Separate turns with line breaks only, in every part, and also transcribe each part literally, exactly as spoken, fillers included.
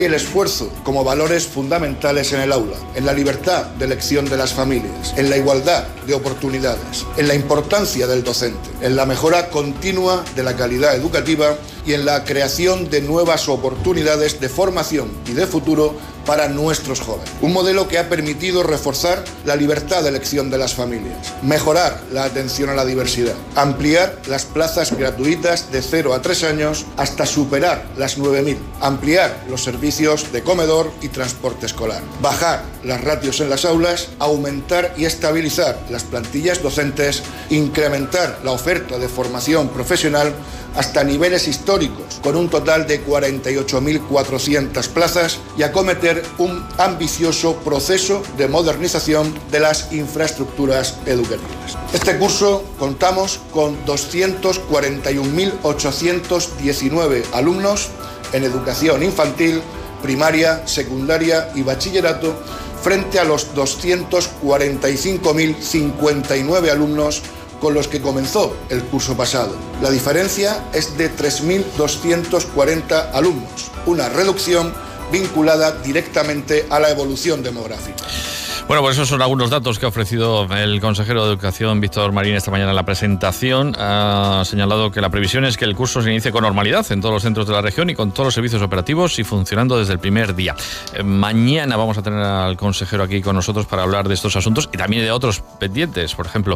y el esfuerzo como valores fundamentales en el aula, en la libertad de elección de las familias, en la igualdad de oportunidades, en la importancia del docente, en la mejora continua de la calidad educativa y en la creación de nuevas oportunidades de formación y de futuro para nuestros jóvenes. Un modelo que ha permitido reforzar la libertad de elección de las familias, mejorar la atención a la diversidad, ampliar las plazas gratuitas de cero a tres años hasta superar las nueve mil, ampliar los servicios de comedor y transporte escolar, bajar las ratios en las aulas, aumentar y estabilizar las plantillas docentes, incrementar la oferta de formación profesional hasta niveles históricos, con un total de cuarenta y ocho mil cuatrocientas plazas, y acometer un ambicioso proceso de modernización de las infraestructuras educativas. Este curso contamos con doscientos cuarenta y un mil ochocientos diecinueve alumnos en educación infantil, primaria, secundaria y bachillerato, frente a los doscientos cuarenta y cinco mil cincuenta y nueve alumnos con los que comenzó el curso pasado. La diferencia es de tres mil doscientos cuarenta alumnos, una reducción vinculada directamente a la evolución demográfica.
Bueno, pues esos son algunos datos que ha ofrecido el consejero de Educación, Víctor Marín, esta mañana en la presentación. Ha señalado que la previsión es que el curso se inicie con normalidad en todos los centros de la región y con todos los servicios operativos y funcionando desde el primer día. Eh, mañana vamos a tener al consejero aquí con nosotros para hablar de estos asuntos y también de otros pendientes. Por ejemplo,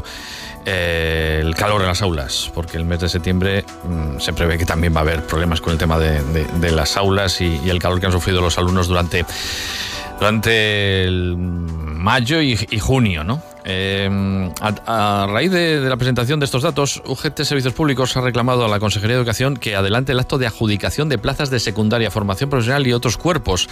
eh, el calor en las aulas, porque el mes de septiembre mmm, se prevé que también va a haber problemas con el tema de, de, de las aulas y, y el calor que han sufrido los alumnos durante... durante el mayo y, y junio, ¿no? Eh, a, a raíz de, de la presentación de estos datos, U G T Servicios Públicos ha reclamado a la Consejería de Educación que adelante el acto de adjudicación de plazas de secundaria, formación profesional y otros cuerpos.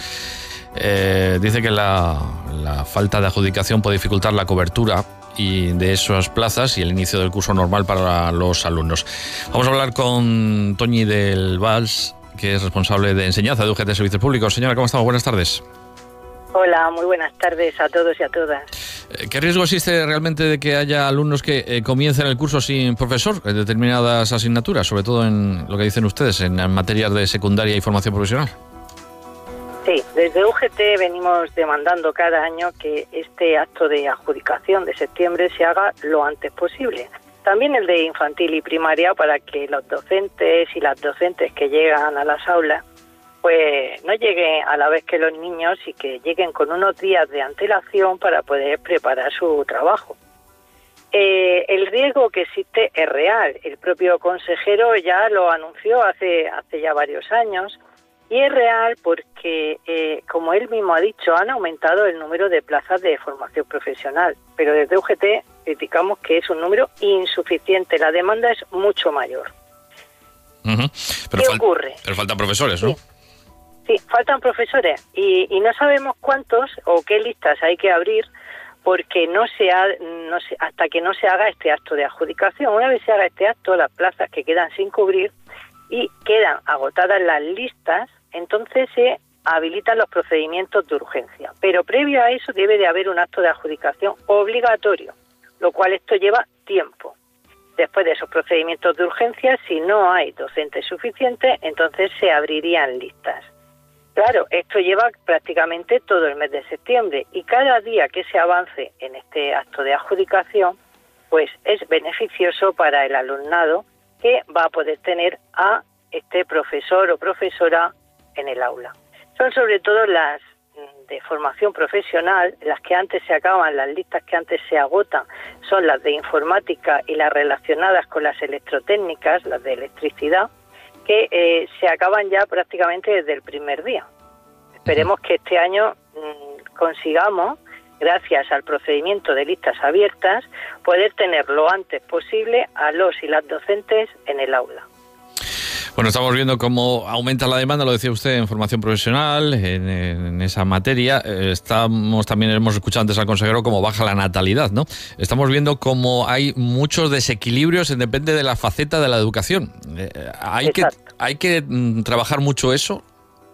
Eh, dice que la, la falta de adjudicación puede dificultar la cobertura y de esas plazas y el inicio del curso normal para los alumnos. Vamos a hablar con Toñi del Vals, que es responsable de enseñanza de U G T Servicios Públicos. Señora, ¿cómo estamos? Buenas tardes.
Hola, muy buenas tardes a todos y a todas.
¿Qué riesgo existe realmente de que haya alumnos que eh, comiencen el curso sin profesor en determinadas asignaturas, sobre todo en lo que dicen ustedes, en, en materias de secundaria y formación profesional?
Sí, desde U G T venimos demandando cada año que este acto de adjudicación de septiembre se haga lo antes posible. También el de infantil y primaria, para que los docentes y las docentes que llegan a las aulas pues no lleguen a la vez que los niños y que lleguen con unos días de antelación para poder preparar su trabajo. Eh, el riesgo que existe es real. El propio consejero ya lo anunció hace, hace ya varios años y es real porque, eh, como él mismo ha dicho, han aumentado el número de plazas de formación profesional, pero desde U G T criticamos que es un número insuficiente. La demanda es mucho mayor.
Uh-huh. Pero
¿Qué
fal-
ocurre?
Pero faltan profesores, ¿no?
Sí. Sí, faltan profesores y, y no sabemos cuántos o qué listas hay que abrir porque no se ha, no se, hasta que no se haga este acto de adjudicación. Una vez se haga este acto, las plazas que quedan sin cubrir y quedan agotadas las listas, entonces se habilitan los procedimientos de urgencia. Pero previo a eso debe de haber un acto de adjudicación obligatorio, lo cual esto lleva tiempo. Después de esos procedimientos de urgencia, si no hay docentes suficientes, entonces se abrirían listas. Claro, esto lleva prácticamente todo el mes de septiembre y cada día que se avance en este acto de adjudicación, pues es beneficioso para el alumnado que va a poder tener a este profesor o profesora en el aula. Son sobre todo las de formación profesional, las que antes se acaban, las listas que antes se agotan, son las de informática y las relacionadas con las electrotécnicas, las de electricidad, que eh, se acaban ya prácticamente desde el primer día. Esperemos que este año mmm, consigamos, gracias al procedimiento de listas abiertas, poder tener lo antes posible a los y las docentes en el aula.
Bueno, estamos viendo cómo aumenta la demanda, lo decía usted, en formación profesional, en, en esa materia. Estamos también, hemos escuchado antes al consejero, cómo baja la natalidad, ¿no? Estamos viendo cómo hay muchos desequilibrios, depende de la faceta de la educación. Eh, hay que, hay que mm, trabajar mucho eso.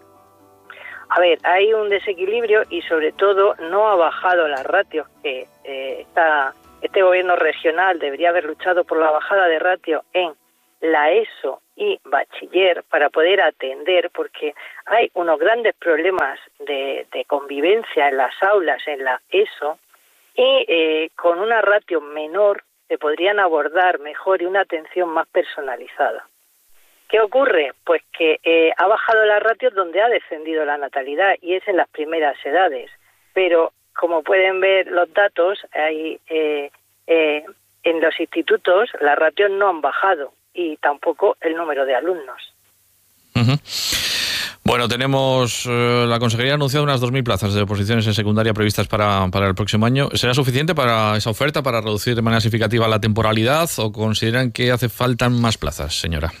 A ver, hay un desequilibrio y sobre todo no ha bajado las ratios que eh, está, este gobierno regional debería haber luchado por la bajada de ratio en la ESO y bachiller para poder atender, porque hay unos grandes problemas de, de convivencia en las aulas, en la ESO, y eh, con una ratio menor se podrían abordar mejor y una atención más personalizada. ¿Qué ocurre? Pues que eh, ha bajado la ratio donde ha descendido la natalidad, y es en las primeras edades. Pero, como pueden ver los datos, hay, eh, eh, en los institutos las ratios no han bajado, y tampoco el número de alumnos.
Uh-huh. Bueno, tenemos, eh, la Consejería ha anunciado unas dos mil plazas de oposiciones en secundaria previstas para, para el próximo año. ¿Será suficiente para esa oferta, para reducir de manera significativa la temporalidad, o consideran que hace falta más plazas, señora?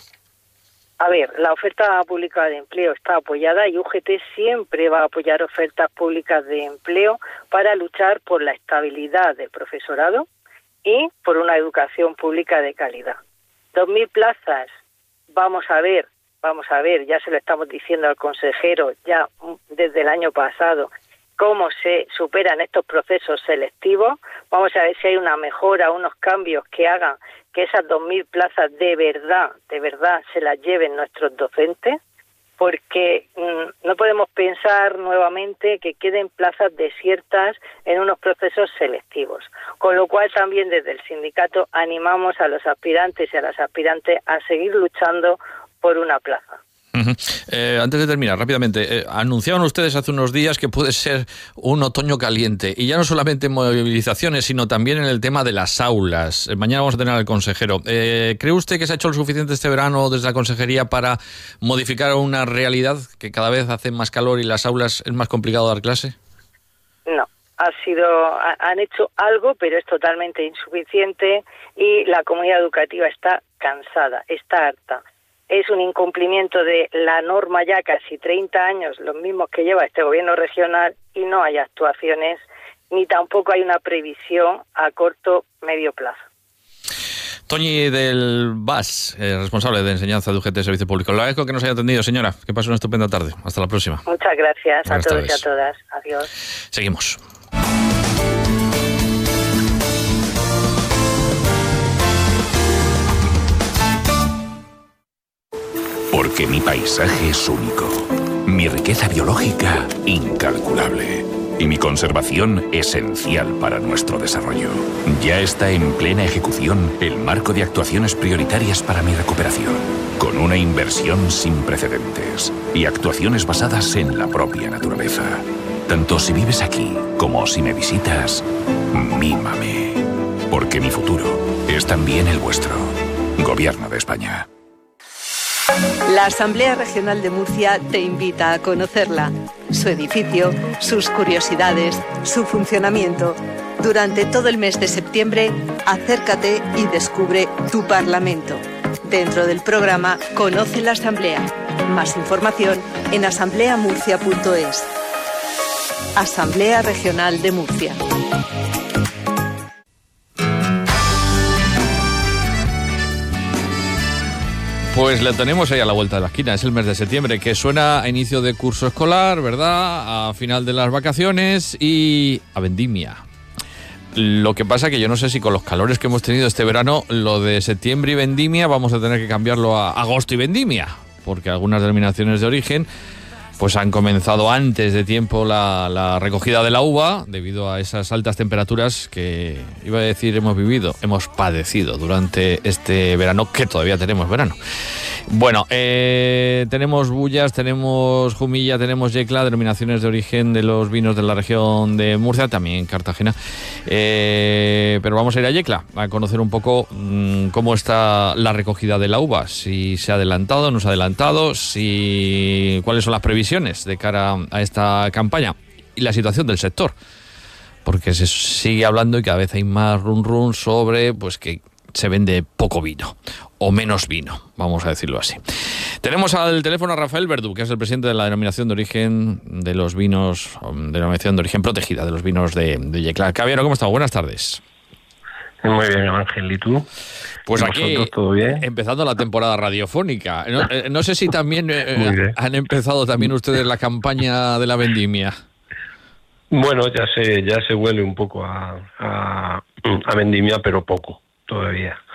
A ver, la oferta pública de empleo está apoyada y U G T siempre va a apoyar ofertas públicas de empleo para luchar por la estabilidad del profesorado y por una educación pública de calidad. Dos mil plazas, vamos a ver, vamos a ver, ya se lo estamos diciendo al consejero ya desde el año pasado, cómo se superan estos procesos selectivos. Vamos a ver si hay una mejora, unos cambios que hagan que esas dos mil plazas de verdad, de verdad se las lleven nuestros docentes, porque mmm, no podemos pensar nuevamente que queden plazas desiertas en unos procesos selectivos. Con lo cual también desde el sindicato animamos a los aspirantes y a las aspirantes a seguir luchando por una plaza.
Uh-huh. Eh, antes de terminar, rápidamente, eh, anunciaban ustedes hace unos días que puede ser un otoño caliente, y ya no solamente en movilizaciones, sino también en el tema de las aulas. Eh, mañana vamos a tener al consejero. Eh, ¿Cree usted que se ha hecho lo suficiente este verano desde la Consejería para modificar una realidad que cada vez hace más calor y las aulas es más complicado dar clase?
No. Ha sido, han hecho algo, pero es totalmente insuficiente, y la comunidad educativa está cansada, está harta. Es un incumplimiento de la norma ya casi treinta años, los mismos que lleva este gobierno regional, y no hay actuaciones, ni tampoco hay una previsión a corto, medio plazo.
Toñi del V A S, eh, responsable de enseñanza de U G T Servicio Público. Le agradezco que nos haya atendido, señora. Que pase una estupenda tarde. Hasta la próxima.
Muchas gracias. Buenas a todos tardes. Y a todas. Adiós.
Seguimos.
Porque mi paisaje es único, mi riqueza biológica incalculable y mi conservación esencial para nuestro desarrollo. Ya está en plena ejecución el marco de actuaciones prioritarias para mi recuperación, con una inversión sin precedentes y actuaciones basadas en la propia naturaleza. Tanto si vives aquí como si me visitas, mímame. Porque mi futuro es también el vuestro. Gobierno de España.
La Asamblea Regional de Murcia te invita a conocerla, su edificio, sus curiosidades, su funcionamiento. Durante todo el mes de septiembre, acércate y descubre tu Parlamento. Dentro del programa Conoce la Asamblea. Más información en asamblea murcia punto es. Asamblea Regional de Murcia.
Pues la tenemos ahí a la vuelta de la esquina. Es el mes de septiembre, que suena a inicio de curso escolar, ¿verdad? A final de las vacaciones y a vendimia. Lo que pasa que yo no sé si con los calores que hemos tenido este verano, lo de septiembre y vendimia vamos a tener que cambiarlo a agosto y vendimia, porque algunas denominaciones de origen pues han comenzado antes de tiempo la, la recogida de la uva, debido a esas altas temperaturas que, iba a decir, hemos vivido, hemos padecido durante este verano, que todavía tenemos verano. Bueno, eh, tenemos Bullas, tenemos Jumilla, tenemos Yecla, denominaciones de origen de los vinos de la región de Murcia, también Cartagena. Eh, pero vamos a ir a Yecla a conocer un poco mmm, cómo está la recogida de la uva, si se ha adelantado, no se ha adelantado, si cuáles son las previsiones de cara a esta campaña y la situación del sector, porque se sigue hablando y cada vez hay más run run sobre pues que se vende poco vino o menos vino, vamos a decirlo así. Tenemos al teléfono a Rafael Verdú, que es el presidente de la denominación de origen de los vinos, denominación de origen protegida de los vinos de, de Yecla. Caballero, ¿cómo está? Buenas tardes.
Muy bien, Ángel, ¿y tú?
Pues aquí, ¿todo bien? Empezando la temporada radiofónica. No, eh, no sé si también eh, han empezado también ustedes la campaña de la vendimia.
Bueno, ya se ya se huele un poco a, a, a vendimia, pero poco todavía.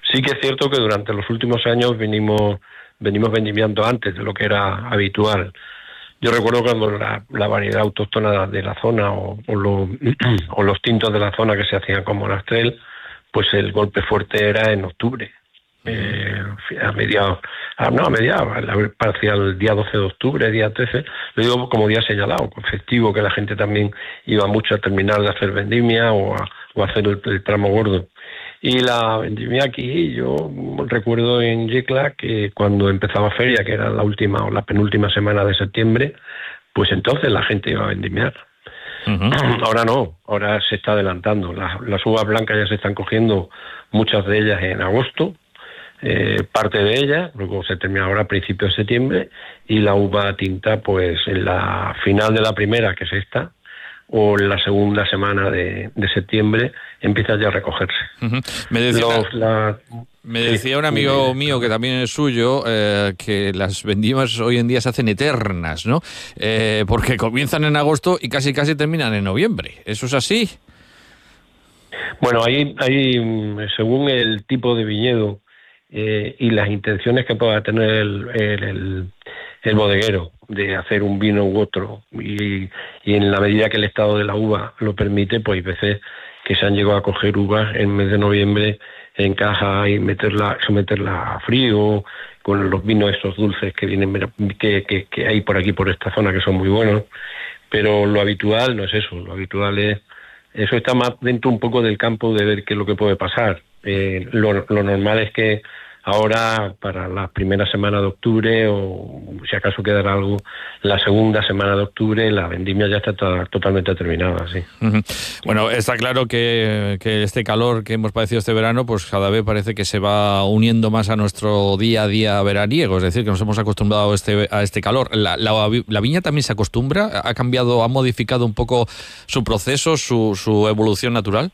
Sí que es cierto que durante los últimos años venimos venimos vendimiando antes de lo que era habitual. Yo recuerdo cuando la, la variedad autóctona de la zona o, o, lo, o los tintos de la zona que se hacían con Monastrell, pues el golpe fuerte era en octubre. Eh, a mediados, a, no, a mediados, hacia el día doce de octubre, día trece, lo digo como día señalado, festivo, que la gente también iba mucho a terminar de hacer vendimia o a, o a hacer el, el tramo gordo. Y la vendimia aquí, yo recuerdo en Yecla que cuando empezaba feria, que era la última o la penúltima semana de septiembre, pues entonces la gente iba a vendimiar. Uh-huh. Ahora no, ahora se está adelantando. Las, las uvas blancas ya se están cogiendo, muchas de ellas en agosto, eh, parte de ellas, luego se termina ahora a principios de septiembre, y la uva tinta pues en la final de la primera, que es esta, o en la segunda semana de, de septiembre empieza ya a recogerse.
Uh-huh. Me decía, Los, la, me decía sí, un amigo sí, mío que también es suyo eh, que las vendimias hoy en día se hacen eternas, ¿no? Eh, porque comienzan en agosto y casi casi terminan en noviembre. ¿Eso es así?
Bueno, hay, hay según el tipo de viñedo eh, y las intenciones que pueda tener el, el, el, el bodeguero de hacer un vino u otro, y, y en la medida que el estado de la uva lo permite, pues hay veces que se han llegado a coger uvas en mes de noviembre en caja y meterla, someterla a frío, con los vinos esos dulces que vienen que, que, que hay por aquí, por esta zona, que son muy buenos. Pero lo habitual no es eso, lo habitual es, eso está más dentro un poco del campo de ver qué es lo que puede pasar. Eh, lo, lo normal es que ahora, para la primera semana de octubre, o si acaso quedará algo, la segunda semana de octubre, la vendimia ya está to- totalmente terminada, sí.
Uh-huh. Bueno, está claro que, que este calor que hemos padecido este verano, pues cada vez parece que se va uniendo más a nuestro día a día veraniego, es decir, que nos hemos acostumbrado a este, a este calor. La, la, ¿La viña también se acostumbra? ¿Ha cambiado, ha modificado un poco su proceso, su, su evolución natural?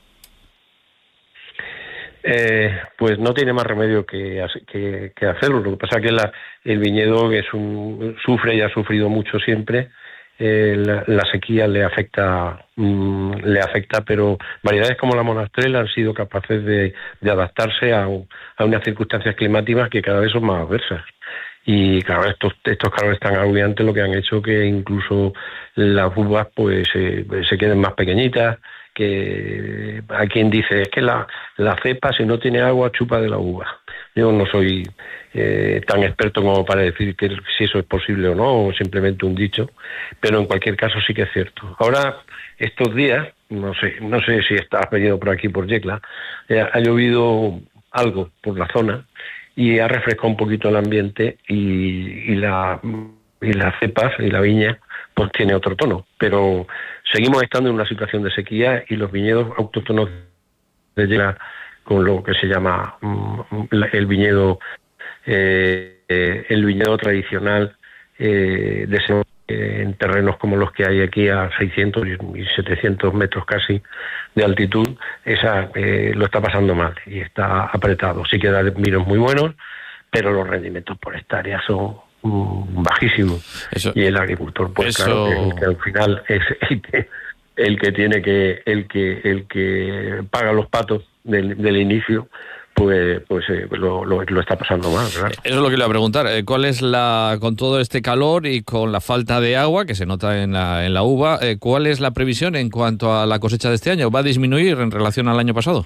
Eh, pues no tiene más remedio que, que, que hacerlo. Lo que pasa es que la, el viñedo es un, sufre y ha sufrido mucho siempre. Eh, la, la sequía le afecta, mmm, le afecta, pero variedades como la Monastrell han sido capaces de, de adaptarse a, a unas circunstancias climáticas que cada vez son más adversas. Y claro, estos, estos calores tan agobiantes lo que han hecho que incluso las uvas pues eh, se queden más pequeñitas, que a quien dice es que la, la cepa si no tiene agua chupa de la uva. Yo no soy eh, tan experto como para decir que si eso es posible o no, o simplemente un dicho, pero en cualquier caso sí que es cierto. Ahora, estos días, no sé, no sé si estás venido por aquí por Yecla, eh, ha llovido algo por la zona y ha refrescado un poquito el ambiente y, y la y las cepas y la viña pues tiene otro tono, pero seguimos estando en una situación de sequía y los viñedos autóctonos de Yecla, con lo que se llama um, el viñedo eh, eh, el viñedo tradicional eh, de ese, eh, en terrenos como los que hay aquí a seiscientos y setecientos metros casi de altitud, esa eh, lo está pasando mal y está apretado. Sí que da vinos muy buenos, pero los rendimientos por hectárea son bajísimo. Eso, y el agricultor pues eso... claro que, que al final es el que, el que tiene que el que el que paga los patos del, del inicio, pues pues eh, lo, lo, lo está pasando mal, claro.
Eso es lo que le iba a preguntar. ¿Cuál es la, con todo este calor y con la falta de agua que se nota en la en la uva, eh, cuál es la previsión en cuanto a la cosecha de este año? ¿Va a disminuir en relación al año pasado?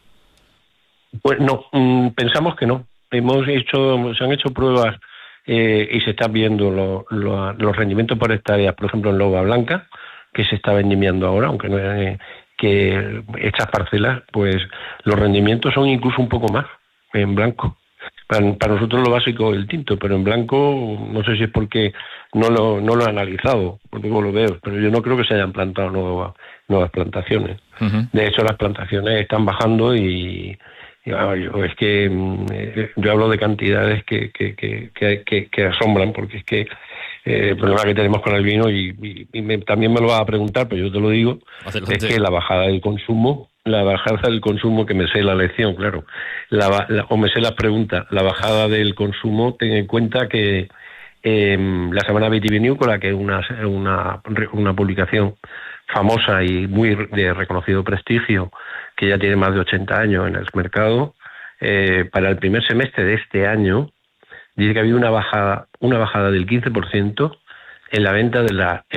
Pues no, mmm, pensamos que no. Hemos hecho se han hecho pruebas Eh, y se están viendo lo, lo, los rendimientos por hectárea, por ejemplo en la uva blanca, que se está vendimiando ahora, aunque no es que estas parcelas, pues los rendimientos son incluso un poco más en blanco. Para, para nosotros lo básico es el tinto, pero en blanco no sé si es porque no lo, no lo he analizado, porque lo veo, pero yo no creo que se hayan plantado nuevas, nuevas plantaciones. Uh-huh. De hecho, las plantaciones están bajando y es que yo hablo de cantidades que que, que, que, que asombran, porque es que eh, el problema que tenemos con el vino, y, y, y me, también me lo vas a preguntar, pero yo te lo digo, Adelante. Es que la bajada del consumo, la bajada del consumo, que me sé la lección, claro, la, la, o me sé las preguntas, la bajada del consumo, ten en cuenta que eh, la Semana Vitivinícola, que es una, una, una publicación famosa y muy de reconocido prestigio, que ya tiene más de ochenta años en el mercado, eh, para el primer semestre de este año, dice que ha habido una bajada, una bajada del quince por ciento en la venta de la